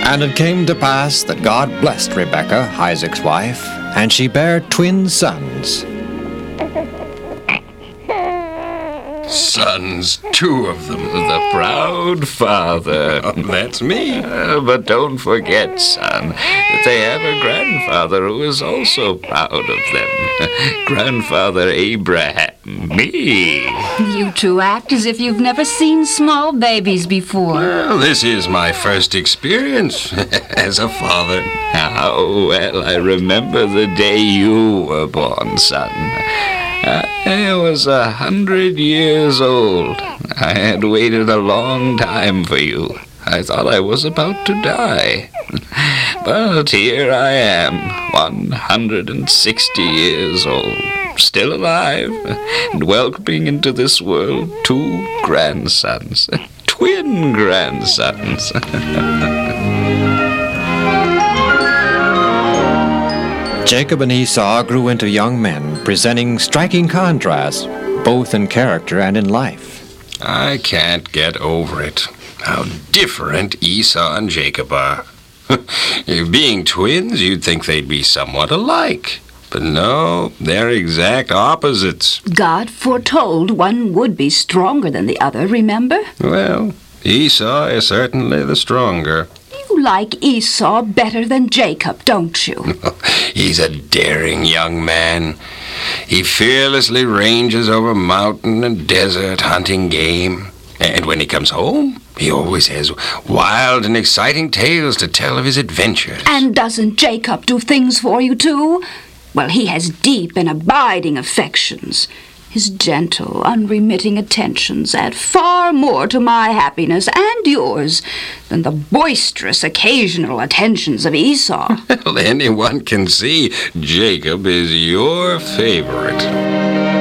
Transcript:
And it came to pass that God blessed Rebekah, Isaac's wife, and she bare twin sons. Sons, 2 of them. The proud father. Oh, that's me. But don't forget, son, that they have a grandfather who is also proud of them. Grandfather Abraham. Me. You two act as if you've never seen small babies before. Well, this is my first experience as a father. How well I remember the day you were born, son. I was 100 years old. I had waited a long time for you. I thought I was about to die. But here I am, 160 years old, still alive, and welcoming into this world 2 grandsons, twin grandsons. Jacob and Esau grew into young men, presenting striking contrasts, both in character and in life. I can't get over it. How different Esau and Jacob are. Being twins, you'd think they'd be somewhat alike. But no, they're exact opposites. God foretold one would be stronger than the other, remember? Well, Esau is certainly the stronger. You like Esau better than Jacob, don't you? He's a daring young man. He fearlessly ranges over mountain and desert hunting game. And when he comes home, he always has wild and exciting tales to tell of his adventures. And doesn't Jacob do things for you, too? Well, he has deep and abiding affections. His gentle, unremitting attentions add far more to my happiness and yours than the boisterous occasional attentions of Esau. Well, anyone can see Jacob is your favorite.